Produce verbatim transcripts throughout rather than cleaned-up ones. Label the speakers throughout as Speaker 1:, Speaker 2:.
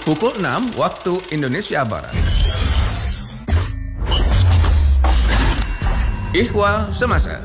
Speaker 1: pukul enam waktu Indonesia Barat. Ihwal Semasa.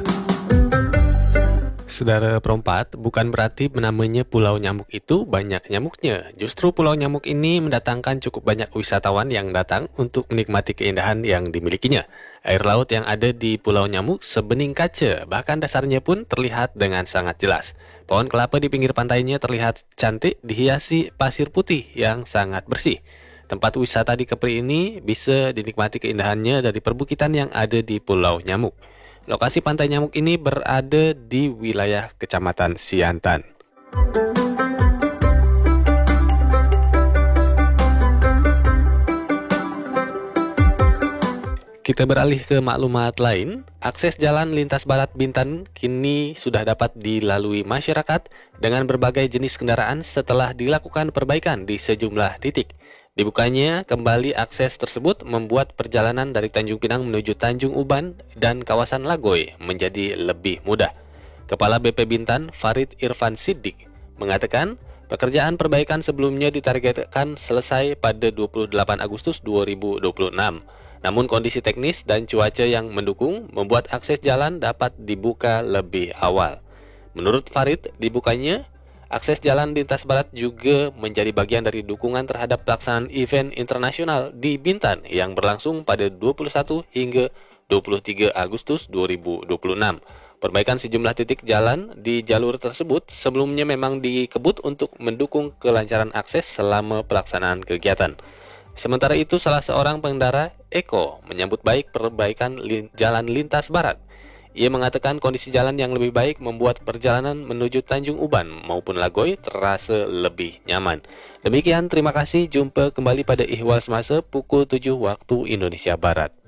Speaker 2: Saudara perempat, bukan berarti namanya Pulau Nyamuk itu banyak nyamuknya. Justru Pulau Nyamuk ini mendatangkan cukup banyak wisatawan yang datang untuk menikmati keindahan yang dimilikinya. Air laut yang ada di Pulau Nyamuk sebening kaca, bahkan dasarnya pun terlihat dengan sangat jelas. Pohon kelapa di pinggir pantainya terlihat cantik dihiasi pasir putih yang sangat bersih. Tempat wisata di Kepri ini bisa dinikmati keindahannya dari perbukitan yang ada di Pulau Nyamuk. Lokasi Pantai Nyamuk ini berada di wilayah Kecamatan Siantan. Kita beralih ke maklumat lain. Akses jalan lintas barat Bintan kini sudah dapat dilalui masyarakat dengan berbagai jenis kendaraan setelah dilakukan perbaikan di sejumlah titik. Dibukanya kembali akses tersebut membuat perjalanan dari Tanjung Pinang menuju Tanjung Uban dan kawasan Lagoy menjadi lebih mudah. Kepala B P Bintan, Farid Irfan Siddiq, mengatakan pekerjaan perbaikan sebelumnya ditargetkan selesai pada dua puluh delapan Agustus dua ribu dua puluh enam. Namun kondisi teknis dan cuaca yang mendukung membuat akses jalan dapat dibuka lebih awal. Menurut Farid, dibukanya akses jalan lintas barat juga menjadi bagian dari dukungan terhadap pelaksanaan event internasional di Bintan yang berlangsung pada dua puluh satu hingga dua puluh tiga Agustus dua ribu dua puluh enam. Perbaikan sejumlah titik jalan di jalur tersebut sebelumnya memang dikebut untuk mendukung kelancaran akses selama pelaksanaan kegiatan. Sementara itu, salah seorang pengendara, Eko, menyambut baik perbaikan lin- jalan lintas barat. Ia mengatakan kondisi jalan yang lebih baik membuat perjalanan menuju Tanjung Uban maupun Lagoy terasa lebih nyaman. Demikian, terima kasih. Jumpa kembali pada Ihwal Semasa pukul tujuh waktu Indonesia Barat.